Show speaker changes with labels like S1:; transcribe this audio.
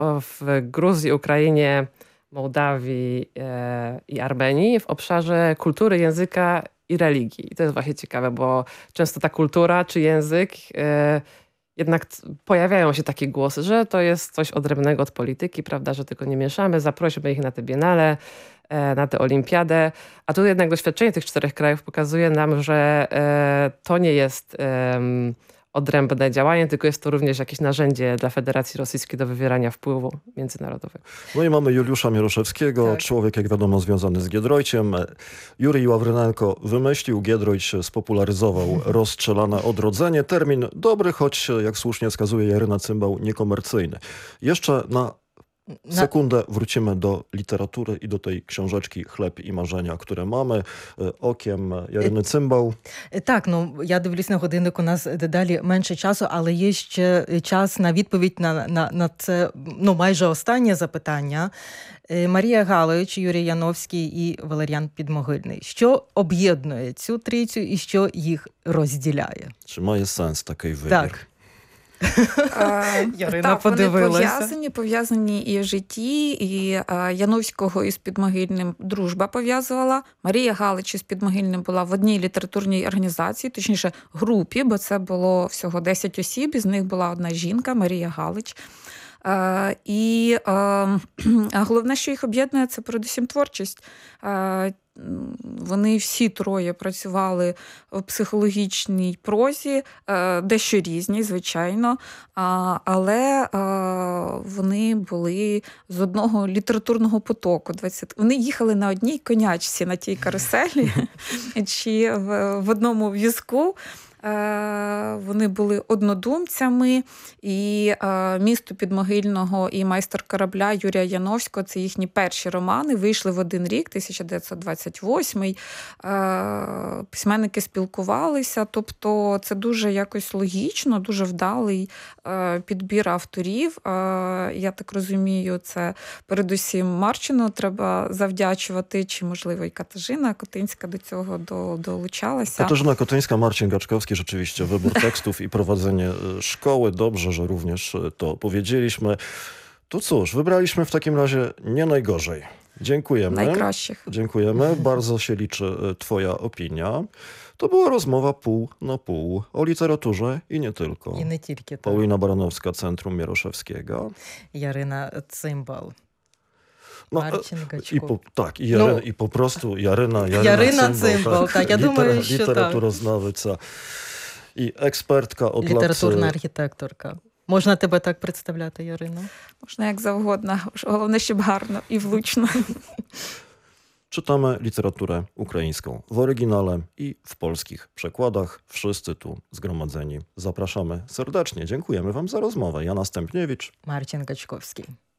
S1: w Gruzji, Ukrainie, Mołdawii i Armenii w obszarze kultury, języka i religii. I to jest właśnie ciekawe, bo często ta kultura czy język jednak pojawiają się takie głosy, że to jest coś odrębnego od polityki, prawda, że tylko nie mieszamy, zaprośmy ich na te biennale, na tę olimpiadę. A tu jednak doświadczenie tych 4 krajów pokazuje nam, że to nie jest odrębne działanie, tylko jest to również jakieś narzędzie dla Federacji Rosyjskiej do wywierania wpływu międzynarodowego.
S2: No i mamy Juliusza Mieroszewskiego,
S1: Tak.
S2: człowiek, jak wiadomo, związany z Giedroyciem. Jurij Ławrynenko wymyślił, Giedroyć spopularyzował rozstrzelane odrodzenie. Termin dobry, choć, jak słusznie wskazuje Jaryna Cymbał, niekomercyjny. Jeszcze na sekundę wrócimy do literatury i do tej książeczki Chleb i marzenia, które mamy. Okiem Jaryни Cymbał.
S3: Так, ну, я дивлюсь на годинник, у нас дедалі менше часу, але є ще час на відповідь на це, ну, майже останнє запитання. Марія Галич, Юрій Яновський і Валеріан Підмогильний. Що об'єднує цю трійцю і що їх розділяє?
S2: Czy ma sens такий вибір?
S3: Так. Ярина
S4: Так, вони
S3: подивилася.
S4: пов'язані і в житті, і Яновського із Підмогильним дружба пов'язувала. Марія Галич із Підмогильним була в одній літературній організації, точніше групі, бо це було всього 10 осіб, із них була одна жінка, Марія Галич. І головне, що їх об'єднує, це передусім творчість. Вони всі троє працювали в психологічній прозі, дещо різні, звичайно, але вони були з одного літературного потоку. Вони їхали на одній конячці, на тій каруселі, чи в одному візку. Вони були однодумцями, і «Місто Підмогильного» і «Майстер корабля» Юрія Яновського – це їхні перші романи, вийшли в один рік, 1928-й. Письменники спілкувалися, тобто це дуже якось логічно, дуже вдалий підбір авторів. Я так розумію, це передусім Марчину треба завдячувати, чи, можливо, і Катажина Котинська до цього долучалася.
S2: Katarzyna Kotyńska, Marcin Gaczkowski, rzeczywiście wybór tekstów i prowadzenie szkoły. Dobrze, że również to powiedzieliśmy. To cóż, wybraliśmy w takim razie nie najgorzej. Dziękujemy.
S4: Najkrащих.
S2: Dziękujemy. Bardzo się liczy twoja opinia. To była rozmowa pół na pół o literaturze i nie tylko.
S3: І не тільки так.
S2: Paulina Baranowska, Centrum Mieroszewskiego.
S3: Ярина Цимбал.
S2: No,
S3: Marcin Gaczkowski.
S2: i po prostu Jaryna
S3: Cymbał, tak. Ja думаю, що так.
S2: Literaturoznawиця і експертка od
S3: Літературна архітекторка. Можна тебе так представляти, Ярино?
S4: Можна як завгодно, головне, щоб гарно і влучно.
S2: Czytamy literaturę ukraińską w oryginale i w polskich przekładach. Wszyscy tu zgromadzeni zapraszamy serdecznie. Dziękujemy wam za rozmowę. Jana Stępniewicz,
S3: Marcin Gaczkowski.